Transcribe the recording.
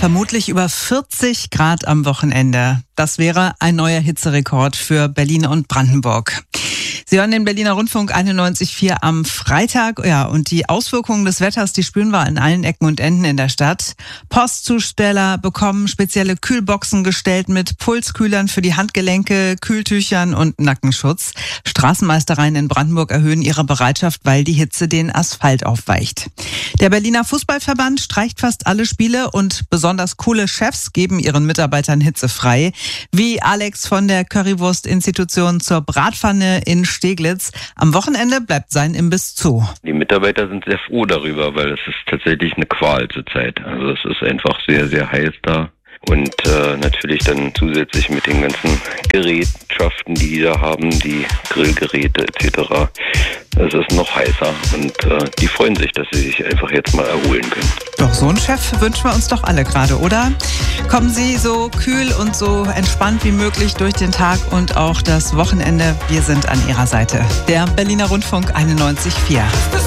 Vermutlich über 40 Grad am Wochenende. Das wäre ein neuer Hitzerekord für Berlin und Brandenburg. Sie hören den Berliner Rundfunk 91.4 am Freitag. Ja, und die Auswirkungen des Wetters, die spüren wir an allen Ecken und Enden in der Stadt. Postzusteller bekommen spezielle Kühlboxen gestellt mit Pulskühlern für die Handgelenke, Kühltüchern und Nackenschutz. Straßenmeistereien in Brandenburg erhöhen ihre Bereitschaft, weil die Hitze den Asphalt aufweicht. Der Berliner Fußballverband streicht fast alle Spiele und besonders coole Chefs geben ihren Mitarbeitern Hitze frei. Wie Alex von der Currywurst-Institution zur Bratpfanne in Steglitz. Am Wochenende bleibt sein Imbiss zu. Die Mitarbeiter sind sehr froh darüber, weil es ist tatsächlich eine Qual zurzeit. Also es ist einfach sehr, sehr heiß da. Und natürlich dann zusätzlich mit den ganzen Gerätschaften, die da haben, die Grillgeräte etc. Es ist noch heißer und die freuen sich, dass sie sich einfach jetzt mal erholen können. Doch so einen Chef wünschen wir uns doch alle gerade, oder? Kommen Sie so kühl und so entspannt wie möglich durch den Tag und auch das Wochenende. Wir sind an Ihrer Seite. Der Berliner Rundfunk 91.4.